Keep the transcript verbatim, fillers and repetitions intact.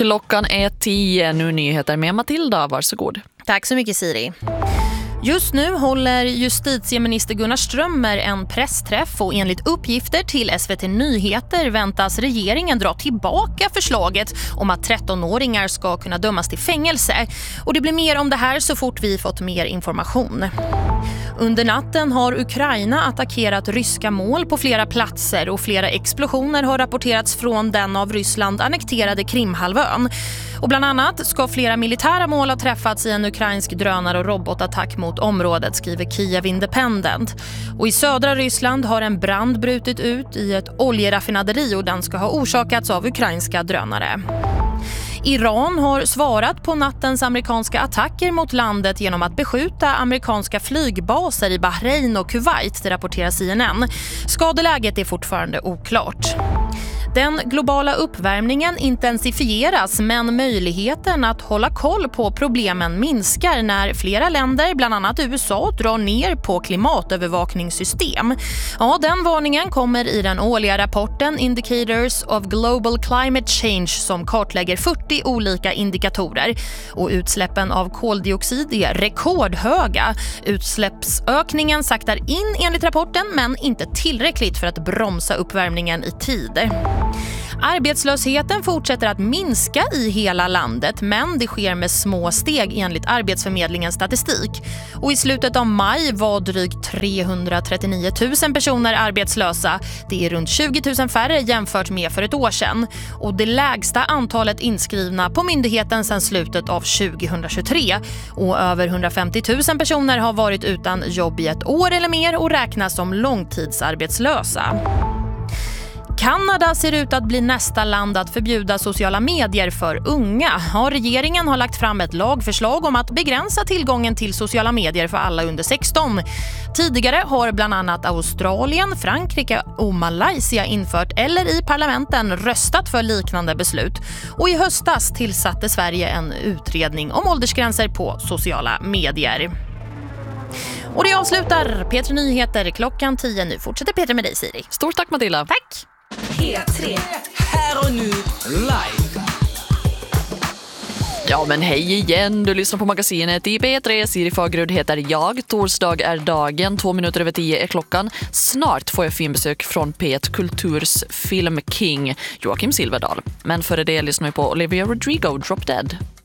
Klockan är tio, nu nyheter med Matilda, varsågod. Tack så mycket Siri. Just nu håller justitieminister Gunnar Strömmer en pressträff och enligt uppgifter till S V T Nyheter väntas regeringen dra tillbaka förslaget om att trettonåringar ska kunna dömas till fängelse. Och det blir mer om det här så fort vi fått mer information. Under natten har Ukraina attackerat ryska mål på flera platser och flera explosioner har rapporterats från den av Ryssland annekterade Krimhalvön. Och bland annat ska flera militära mål ha träffats i en ukrainsk drönare- och robotattack mot området, skriver Kiev Independent. Och i södra Ryssland har en brand brutit ut i ett oljeraffinaderi och den ska ha orsakats av ukrainska drönare. Iran har svarat på nattens amerikanska attacker mot landet genom att beskjuta amerikanska flygbaser i Bahrain och Kuwait, det rapporterar C N N. Skadeläget är fortfarande oklart. Den globala uppvärmningen intensifieras men möjligheten att hålla koll på problemen minskar när flera länder, bland annat U S A, drar ner på klimatövervakningssystem. Ja, den varningen kommer i den årliga rapporten Indicators of Global Climate Change som kartlägger fyrtio olika indikatorer. Och utsläppen av koldioxid är rekordhöga. Utsläppsökningen saktar in enligt rapporten men inte tillräckligt för att bromsa uppvärmningen i tid. Arbetslösheten fortsätter att minska i hela landet men det sker med små steg enligt Arbetsförmedlingens statistik. Och i slutet av maj var drygt trehundratrettionio tusen personer arbetslösa. Det är runt tjugo tusen färre jämfört med för ett år sedan. Och det lägsta antalet inskrivna på myndigheten sedan slutet av tjugohundratjugotre. Och över hundrafemtio tusen personer har varit utan jobb i ett år eller mer och räknas som långtidsarbetslösa. Kanada ser ut att bli nästa land att förbjuda sociala medier för unga. Ja, regeringen har lagt fram ett lagförslag om att begränsa tillgången till sociala medier för alla under sexton. Tidigare har bland annat Australien, Frankrike och Malaysia infört eller i parlamenten röstat för liknande beslut. Och i höstas tillsatte Sverige en utredning om åldersgränser på sociala medier. Och det avslutar P tre Nyheter klockan tio. Nu fortsätter Peter med dig, Siri. Stort tack Matilda. Tack! P tre. Här och nu, live. Ja men hej igen, du lyssnar på magasinet i P tre. Siri Fagerud heter jag. Torsdag är dagen, två minuter över tio är klockan. Snart får jag filmbesök från P ett Kulturs filmking Joakim Silverdal. Men före det lyssnar vi på Olivia Rodrigo, Drop Dead.